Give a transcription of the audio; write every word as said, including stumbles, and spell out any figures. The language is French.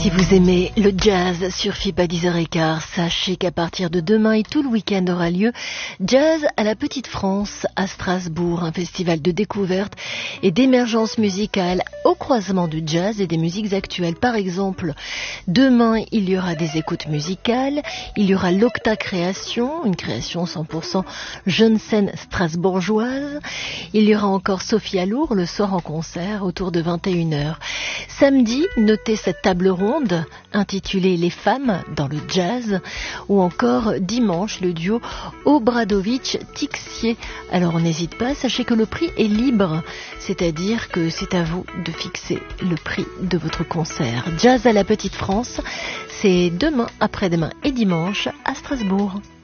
Si vous aimez le jazz sur F I B A dix heures quinze, sachez qu'à partir de demain et tout le week-end aura lieu Jazz à la Petite France à Strasbourg, un festival de découverte et d'émergence musicale au croisement du jazz et des musiques actuelles. Par exemple, demain il y aura des écoutes musicales, il y aura l'Octa Création, une création cent pour cent jeune scène strasbourgeoise, il y aura encore Sophia Lour le soir en concert autour de vingt et une heures. Samedi, notez cette table ronde intitulée Les femmes dans le jazz, ou encore dimanche le duo Obradovic-Tixier. Alors n'hésite pas, sachez que le prix est libre, c'est-à-dire que c'est à vous de fixer le prix de votre concert. Jazz à la Petite France, c'est demain, après-demain et dimanche à Strasbourg.